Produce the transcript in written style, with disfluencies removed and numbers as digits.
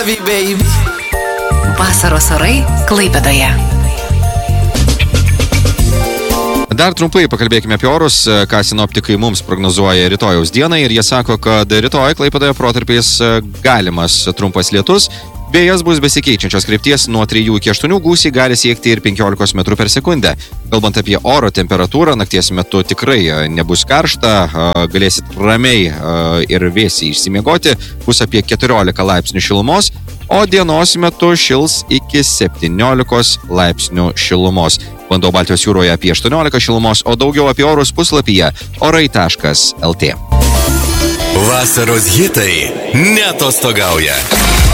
Vasaros orai Klaipėdoje. Dar trumpai pakalbėkime apie orus, ką sinoptikai mums prognozuoja rytojaus dieną ir jie sako, kad rytoj Klaipėdoje protarpiais galimas trumpas lietus. Vėjas bus besikeičiančios krypties nuo 3 iki 8 gūsiai gali siekti ir 15 metrų per sekundę. Kalbant apie oro temperatūrą, nakties metu tikrai nebus karšta, galėsit ramiai ir vėsiai išsimiegoti, bus apie 14 laipsnių šilumos, o dienos metu šils iki 17 laipsnių šilumos. Vanduo Baltijos jūroje apie 18 šilumos, o daugiau apie orus puslapyje orai.lt. Vasaros hitai neatostogauja.